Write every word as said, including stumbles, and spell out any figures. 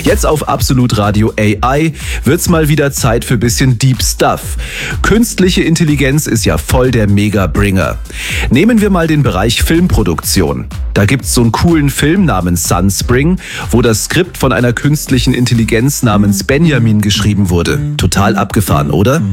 Jetzt auf Absolut Radio A I wird's mal wieder Zeit für bisschen Deep Stuff. Künstliche Intelligenz ist ja voll der Mega-Bringer. Nehmen wir mal den Bereich Filmproduktion. Da gibt's so einen coolen Film namens Sunspring, wo das Skript von einer künstlichen Intelligenz namens Benjamin geschrieben wurde. Total abgefahren, oder?